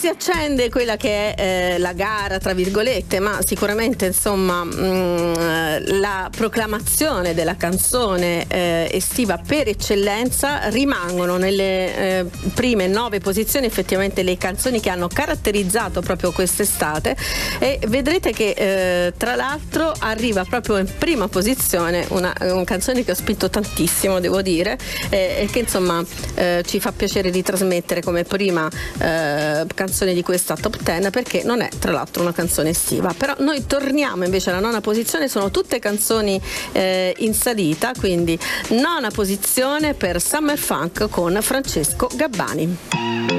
si accende quella che è la gara, tra virgolette, ma sicuramente insomma la proclamazione della canzone estiva per eccellenza. Rimangono nelle prime 9 posizioni effettivamente le canzoni che hanno caratterizzato proprio quest'estate, e vedrete che tra l'altro arriva proprio in prima posizione una canzone che ho spinto tantissimo, devo dire, e che insomma ci fa piacere di trasmettere come prima canzone di questa top 10, perché non è tra l'altro una canzone estiva. Però noi torniamo invece alla 9ª posizione, sono tutte canzoni in salita, quindi 9ª posizione per Summer Funk con Francesco Gabbani.